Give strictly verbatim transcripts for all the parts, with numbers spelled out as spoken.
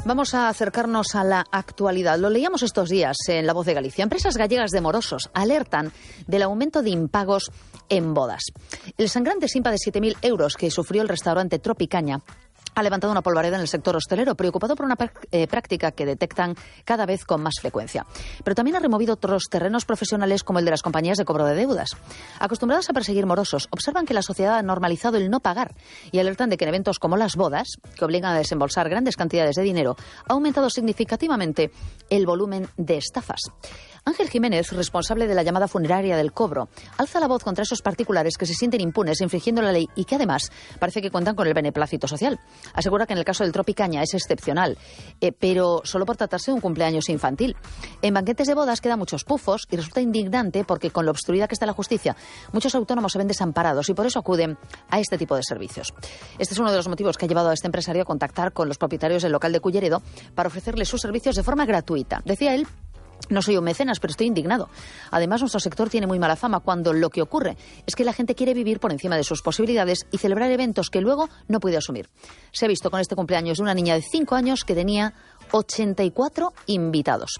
Vamos a acercarnos a la actualidad. Lo leíamos estos días en La Voz de Galicia. Empresas gallegas de morosos alertan del aumento de impagos en bodas. El sangrante simpa de siete mil euros que sufrió el restaurante Tropicaña ha levantado una polvareda en el sector hostelero, preocupado por una eh, práctica que detectan cada vez con más frecuencia. Pero también ha removido otros terrenos profesionales como el de las compañías de cobro de deudas. Acostumbradas a perseguir morosos, observan que la sociedad ha normalizado el no pagar y alertan de que en eventos como las bodas, que obligan a desembolsar grandes cantidades de dinero, ha aumentado significativamente el volumen de estafas. Ángel Jiménez, responsable de la llamada funeraria del cobro, alza la voz contra esos particulares que se sienten impunes infringiendo la ley y que además parece que cuentan con el beneplácito social. Asegura que en el caso del Tropicaña es excepcional, eh, pero solo por tratarse de un cumpleaños infantil. En banquetes de bodas quedan muchos pufos y resulta indignante porque con lo obstruida que está la justicia, muchos autónomos se ven desamparados y por eso acuden a este tipo de servicios. Este es uno de los motivos que ha llevado a este empresario a contactar con los propietarios del local de Culleredo para ofrecerles sus servicios de forma gratuita. Decía él: no soy un mecenas, pero estoy indignado. Además, nuestro sector tiene muy mala fama cuando lo que ocurre es que la gente quiere vivir por encima de sus posibilidades y celebrar eventos que luego no puede asumir. Se ha visto con este cumpleaños de una niña de cinco años que tenía ochenta y cuatro invitados.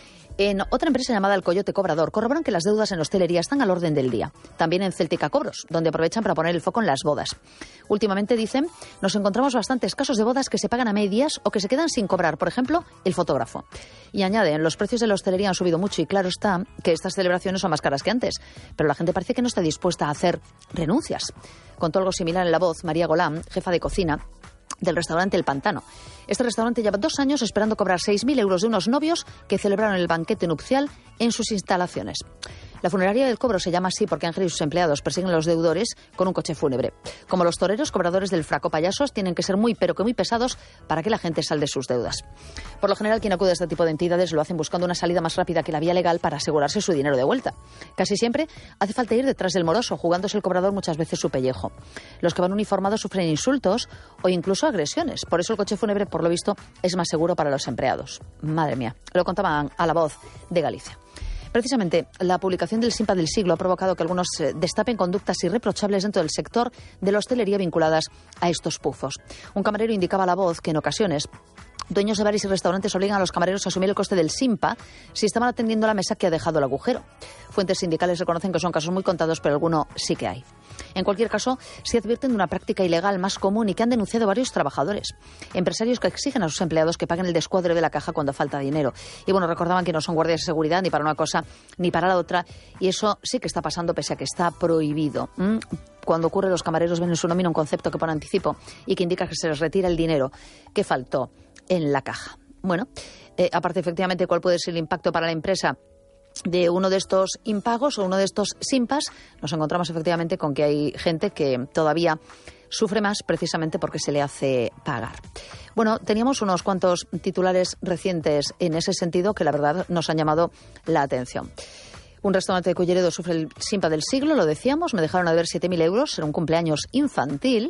En otra empresa llamada El Coyote Cobrador corroboran que las deudas en hostelería están al orden del día. También en Céltica Cobros, donde aprovechan para poner el foco en las bodas. Últimamente, dicen, nos encontramos bastantes casos de bodas que se pagan a medias o que se quedan sin cobrar, por ejemplo, el fotógrafo. Y añaden, los precios de la hostelería han subido mucho y claro está que estas celebraciones son más caras que antes. Pero la gente parece que no está dispuesta a hacer renuncias. Contó algo similar en La Voz María Golán, jefa de cocina del restaurante El Pantano. Este restaurante lleva dos años esperando cobrar seis mil euros de unos novios que celebraron el banquete nupcial en sus instalaciones. La funeraria del cobro se llama así porque Ángel y sus empleados persiguen a los deudores con un coche fúnebre. Como los toreros, cobradores del fraco payasos tienen que ser muy pero que muy pesados para que la gente salde sus deudas. Por lo general, quien acude a este tipo de entidades lo hacen buscando una salida más rápida que la vía legal para asegurarse su dinero de vuelta. Casi siempre hace falta ir detrás del moroso, jugándose el cobrador muchas veces su pellejo. Los que van uniformados sufren insultos o incluso agresiones. Por eso el coche fúnebre, por lo visto, es más seguro para los empleados. Madre mía, lo contaban a La Voz de Galicia. Precisamente, la publicación del Simpa del Siglo ha provocado que algunos destapen conductas irreprochables dentro del sector de la hostelería vinculadas a estos pufos. Un camarero indicaba a La Voz que en ocasiones dueños de bares y restaurantes obligan a los camareros a asumir el coste del Simpa si estaban atendiendo la mesa que ha dejado el agujero. Fuentes sindicales reconocen que son casos muy contados, pero alguno sí que hay. En cualquier caso, se advierten de una práctica ilegal más común y que han denunciado varios trabajadores. Empresarios que exigen a sus empleados que paguen el descuadre de la caja cuando falta dinero. Y bueno, recordaban que no son guardias de seguridad ni para una cosa ni para la otra. Y eso sí que está pasando pese a que está prohibido. ¿Mm? Cuando ocurre, los camareros ven en su nómina un concepto que pone anticipo y que indica que se les retira el dinero que faltó en la caja. Bueno, eh, aparte, efectivamente, ¿cuál puede ser el impacto para la empresa de uno de estos impagos o uno de estos simpas? Nos encontramos efectivamente con que hay gente que todavía sufre más precisamente porque se le hace pagar. Bueno, teníamos unos cuantos titulares recientes en ese sentido que la verdad nos han llamado la atención. Un restaurante de Culleredo sufre el simpa del siglo, lo decíamos, me dejaron a deber siete mil euros en un cumpleaños infantil.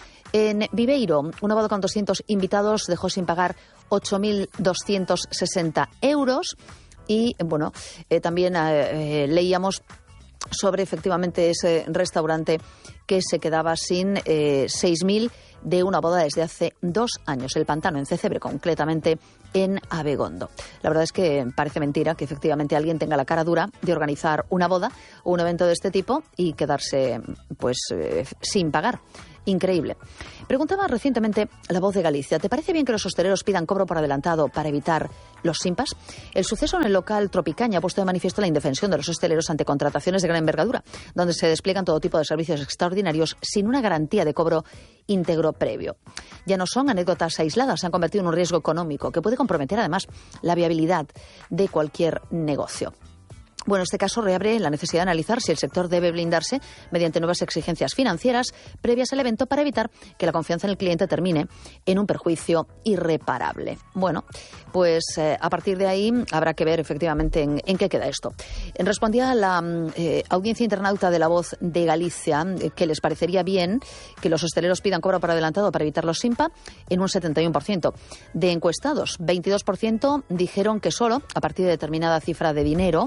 En Viveiro, una boda con doscientos invitados dejó sin pagar ocho mil doscientos sesenta euros. Y, bueno, eh, también eh, leíamos sobre, efectivamente, ese restaurante que se quedaba sin eh, seis mil de una boda desde hace dos años. El Pantano, en Cecebre, concretamente en Abegondo. La verdad es que parece mentira que, efectivamente, alguien tenga la cara dura de organizar una boda o un evento de este tipo y quedarse, pues, eh, sin pagar. Increíble. Preguntaba recientemente La Voz de Galicia, ¿te parece bien que los hosteleros pidan cobro por adelantado para evitar los simpas? El suceso en el local Tropicaña ha puesto de manifiesto la indefensión de los hosteleros ante contrataciones de gran envergadura, donde se despliegan todo tipo de servicios extraordinarios sin una garantía de cobro íntegro previo. Ya no son anécdotas aisladas, se han convertido en un riesgo económico que puede comprometer además la viabilidad de cualquier negocio. Bueno, este caso reabre la necesidad de analizar si el sector debe blindarse mediante nuevas exigencias financieras previas al evento para evitar que la confianza en el cliente termine en un perjuicio irreparable. Bueno, pues eh, a partir de ahí habrá que ver efectivamente en, en qué queda esto. Respondía a la eh, audiencia internauta de La Voz de Galicia eh, que les parecería bien que los hosteleros pidan cobro por adelantado para evitar los simpa en un setenta y uno por ciento. De encuestados, veintidós por ciento dijeron que solo a partir de determinada cifra de dinero, mmm,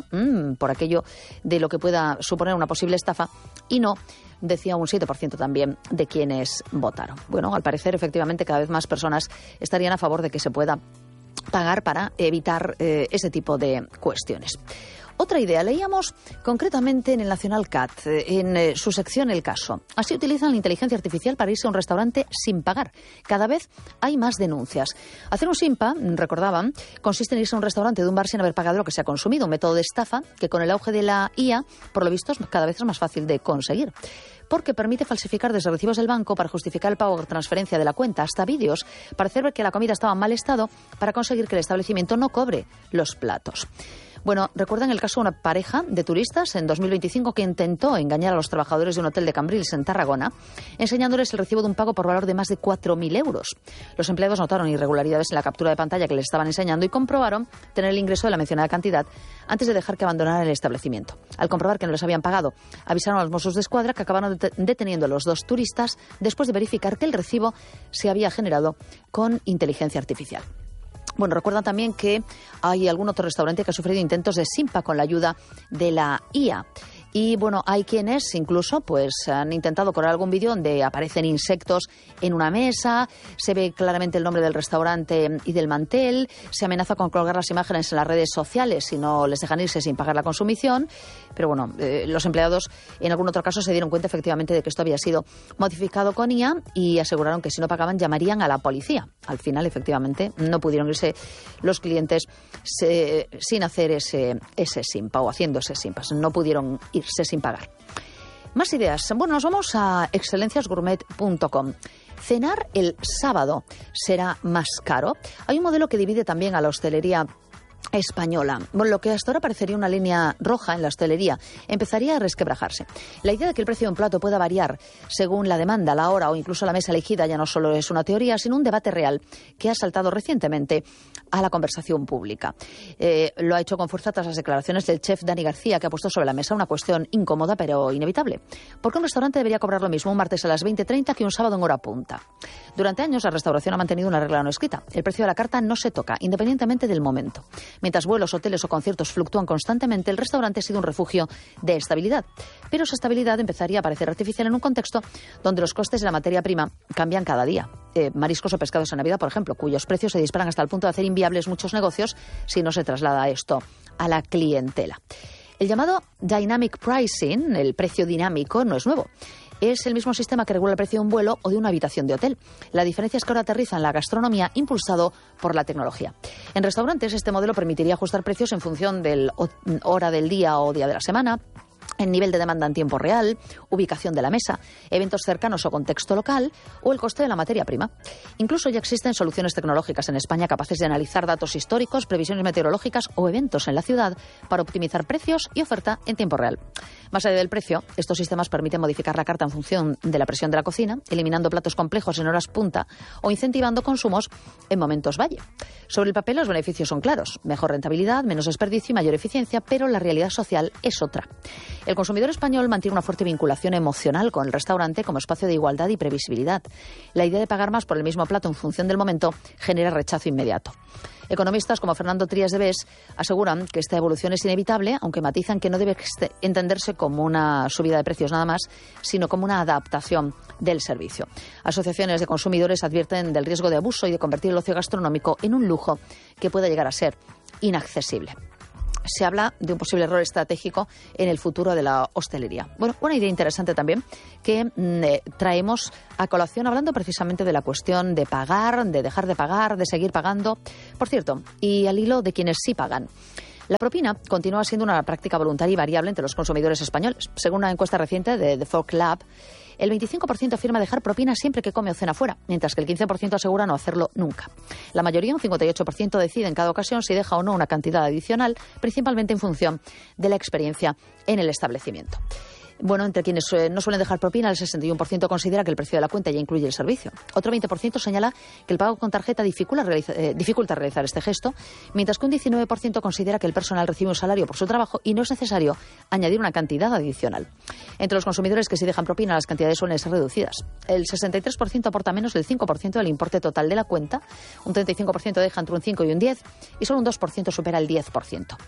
por aquello de lo que pueda suponer una posible estafa, y no, decía un siete por ciento también de quienes votaron. Bueno, al parecer, efectivamente, cada vez más personas estarían a favor de que se pueda pagar para evitar eh, ese tipo de cuestiones. Otra idea, leíamos concretamente en el Nacional Cat, en eh, su sección El Caso. Así utilizan la inteligencia artificial para irse a un restaurante sin pagar. Cada vez hay más denuncias. Hacer un simpa, recordaban, consiste en irse a un restaurante de un bar sin haber pagado lo que se ha consumido. Un método de estafa que con el auge de la I A, por lo visto, cada vez es más fácil de conseguir. Porque permite falsificar desde recibos del banco para justificar el pago por transferencia de la cuenta, hasta vídeos para hacer ver que la comida estaba en mal estado para conseguir que el establecimiento no cobre los platos. Bueno, recuerdan el caso de una pareja de turistas en dos mil veinticinco que intentó engañar a los trabajadores de un hotel de Cambrils en Tarragona, enseñándoles el recibo de un pago por valor de más de cuatro mil euros. Los empleados notaron irregularidades en la captura de pantalla que les estaban enseñando y comprobaron tener el ingreso de la mencionada cantidad antes de dejar que abandonaran el establecimiento. Al comprobar que no les habían pagado, avisaron a los Mossos de Escuadra, que acabaron det- deteniendo a los dos turistas después de verificar que el recibo se había generado con inteligencia artificial. Bueno, recuerdan también que hay algún otro restaurante que ha sufrido intentos de simpa con la ayuda de la I A. Y bueno, hay quienes incluso pues han intentado colar algún vídeo donde aparecen insectos en una mesa, se ve claramente el nombre del restaurante y del mantel, se amenaza con colgar las imágenes en las redes sociales si no les dejan irse sin pagar la consumición. Pero bueno, eh, los empleados en algún otro caso se dieron cuenta efectivamente de que esto había sido modificado con I A y aseguraron que si no pagaban llamarían a la policía. Al final, efectivamente, no pudieron irse los clientes se, sin hacer ese, ese simpa o haciendo ese simpa. No pudieron irse sin pagar. Más ideas. Bueno, nos vamos a excelencias gourmet punto com. Cenar el sábado será más caro. Hay un modelo que divide también a la hostelería española. Bueno, lo que hasta ahora parecería una línea roja en la hostelería empezaría a resquebrajarse. La idea de que el precio de un plato pueda variar según la demanda, la hora o incluso la mesa elegida ya no solo es una teoría, sino un debate real que ha saltado recientemente a la conversación pública. Eh, lo ha hecho con fuerza tras las declaraciones del chef Dani García, que ha puesto sobre la mesa una cuestión incómoda pero inevitable. ¿Por qué un restaurante debería cobrar lo mismo un martes a las veinte treinta que un sábado en hora punta? Durante años la restauración ha mantenido una regla no escrita. El precio de la carta no se toca, independientemente del momento. Mientras vuelos, hoteles o conciertos fluctúan constantemente, el restaurante ha sido un refugio de estabilidad. Pero esa estabilidad empezaría a parecer artificial en un contexto donde los costes de la materia prima cambian cada día. Eh, mariscos o pescados en Navidad, por ejemplo, cuyos precios se disparan hasta el punto de hacer inviables muchos negocios si no se traslada esto a la clientela. El llamado Dynamic Pricing, el precio dinámico, no es nuevo. Es el mismo sistema que regula el precio de un vuelo o de una habitación de hotel. La diferencia es que ahora aterriza en la gastronomía, impulsado por la tecnología. En restaurantes, este modelo permitiría ajustar precios en función de la hora del día o día de la semana, el nivel de demanda en tiempo real, ubicación de la mesa, eventos cercanos o contexto local o el coste de la materia prima. Incluso ya existen soluciones tecnológicas en España capaces de analizar datos históricos, previsiones meteorológicas o eventos en la ciudad para optimizar precios y oferta en tiempo real. Más allá del precio, estos sistemas permiten modificar la carta en función de la presión de la cocina, eliminando platos complejos en horas punta o incentivando consumos en momentos valle. Sobre el papel, los beneficios son claros: mejor rentabilidad, menos desperdicio y mayor eficiencia, pero la realidad social es otra. El consumidor español mantiene una fuerte vinculación emocional con el restaurante como espacio de igualdad y previsibilidad. La idea de pagar más por el mismo plato en función del momento genera rechazo inmediato. Economistas como Fernando Trías de Bes aseguran que esta evolución es inevitable, aunque matizan que no debe entenderse como una subida de precios nada más, sino como una adaptación del servicio. Asociaciones de consumidores advierten del riesgo de abuso y de convertir el ocio gastronómico en un lujo que pueda llegar a ser inaccesible. Se habla de un posible error estratégico en el futuro de la hostelería. Bueno, una idea interesante también que mm, eh, traemos a colación hablando precisamente de la cuestión de pagar, de dejar de pagar, de seguir pagando. Por cierto, y al hilo de quienes sí pagan. La propina continúa siendo una práctica voluntaria y variable entre los consumidores españoles. Según una encuesta reciente de The Folk Lab, el veinticinco por ciento afirma dejar propina siempre que come o cena fuera, mientras que el quince por ciento asegura no hacerlo nunca. La mayoría, un cincuenta y ocho por ciento, decide en cada ocasión si deja o no una cantidad adicional, principalmente en función de la experiencia en el establecimiento. Bueno, entre quienes eh, no suelen dejar propina, el sesenta y uno por ciento considera que el precio de la cuenta ya incluye el servicio. Otro veinte por ciento señala que el pago con tarjeta dificulta, realiza, eh, dificulta realizar este gesto, mientras que un diecinueve por ciento considera que el personal recibe un salario por su trabajo y no es necesario añadir una cantidad adicional. Entre los consumidores que sí dejan propina, las cantidades suelen ser reducidas. El sesenta y tres por ciento aporta menos del cinco por ciento del importe total de la cuenta, un treinta y cinco por ciento deja entre un cinco y un diez por ciento y solo un dos por ciento supera el diez por ciento.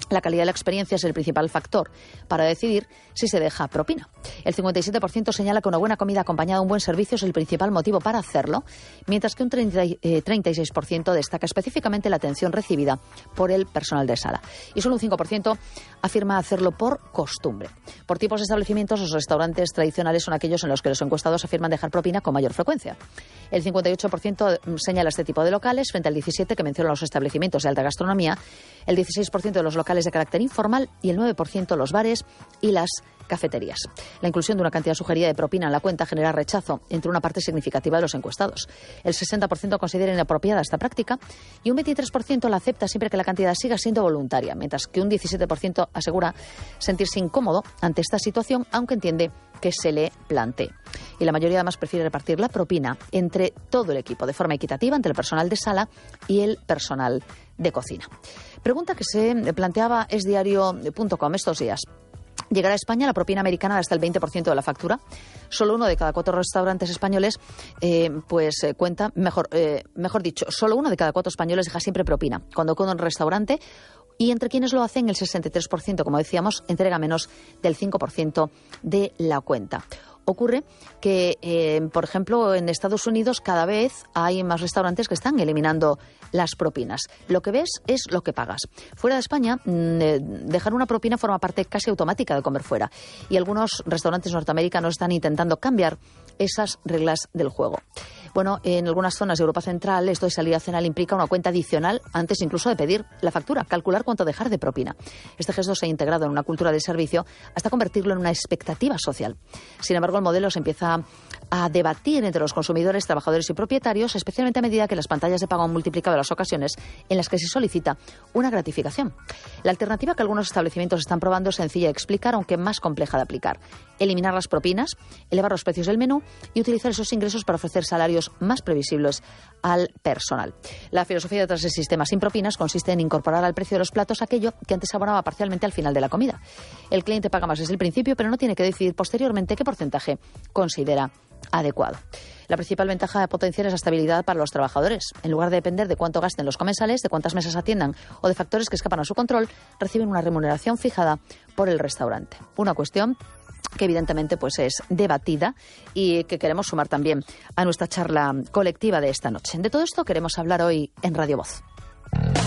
La calidad de la experiencia es el principal factor para decidir si se deja propina. El cincuenta y siete por ciento señala que una buena comida acompañada de un buen servicio es el principal motivo para hacerlo, mientras que un treinta y seis por ciento destaca específicamente la atención recibida por el personal de sala. Y solo un cinco por ciento afirma hacerlo por costumbre. Por tipos de establecimientos, los restaurantes tradicionales son aquellos en los que los encuestados afirman dejar propina con mayor frecuencia. El cincuenta y ocho por ciento señala este tipo de locales, frente al diecisiete por ciento que menciona los establecimientos de alta gastronomía, el dieciséis por ciento de los locales de carácter informal y el nueve por ciento los bares y las cafeterías. La inclusión de una cantidad sugerida de propina en la cuenta genera rechazo entre una parte significativa de los encuestados. El sesenta por ciento considera inapropiada esta práctica y un veintitrés por ciento la acepta siempre que la cantidad siga siendo voluntaria, mientras que un diecisiete por ciento asegura sentirse incómodo ante esta situación, aunque entiende que se le plantee. Y la mayoría además prefiere repartir la propina entre todo el equipo de forma equitativa entre el personal de sala y el personal de cocina. Pregunta que se planteaba esdiario punto com estos días. ¿Llegará a España la propina americana de hasta el veinte por ciento de la factura? Solo uno de cada cuatro restaurantes españoles eh, pues eh, cuenta, mejor, eh, mejor dicho, solo uno de cada cuatro españoles deja siempre propina cuando come en un restaurante, y entre quienes lo hacen el sesenta y tres por ciento, como decíamos, entrega menos del cinco por ciento de la cuenta. Ocurre que, eh, por ejemplo, en Estados Unidos cada vez hay más restaurantes que están eliminando las propinas. Lo que ves es lo que pagas. Fuera de España, eh, dejar una propina forma parte casi automática de comer fuera. Y algunos restaurantes norteamericanos están intentando cambiar esas reglas del juego. Bueno, en algunas zonas de Europa Central, esto de salida a cenar implica una cuenta adicional antes incluso de pedir la factura, calcular cuánto dejar de propina. Este gesto se ha integrado en una cultura de servicio hasta convertirlo en una expectativa social. Sin embargo, el modelo se empieza a debatir entre los consumidores, trabajadores y propietarios, especialmente a medida que las pantallas de pago han multiplicado las ocasiones en las que se solicita una gratificación. La alternativa que algunos establecimientos están probando es sencilla de explicar, aunque más compleja de aplicar. Eliminar las propinas, elevar los precios del menú y utilizar esos ingresos para ofrecer salarios más previsibles al personal. La filosofía detrás del sistema sin propinas consiste en incorporar al precio de los platos aquello que antes se abonaba parcialmente al final de la comida. El cliente paga más desde el principio, pero no tiene que decidir posteriormente qué porcentaje considera adecuado. La principal ventaja de potenciar es la estabilidad para los trabajadores. En lugar de depender de cuánto gasten los comensales, de cuántas mesas atiendan o de factores que escapan a su control, reciben una remuneración fijada por el restaurante. Una cuestión que evidentemente pues es debatida y que queremos sumar también a nuestra charla colectiva de esta noche. De todo esto queremos hablar hoy en Radio Voz.